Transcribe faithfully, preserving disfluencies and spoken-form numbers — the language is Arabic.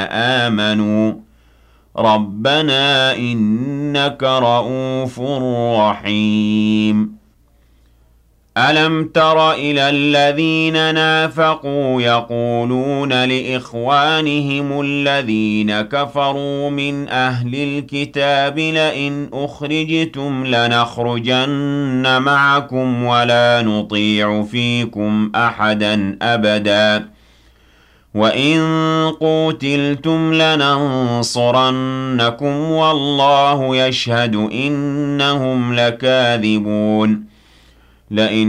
آمنوا ربنا إنك رؤوف رحيم ألم تر إلى الذين نافقوا يقولون لإخوانهم الذين كفروا من أهل الكتاب لئن أخرجتم لنخرجن معكم ولا نطيع فيكم أحدا أبدا وَإِن قُوتِلْتُمْ لَنَنصُرَنَّكُمْ وَاللَّهُ يَشْهَدُ إِنَّهُمْ لَكَاذِبُونَ لئن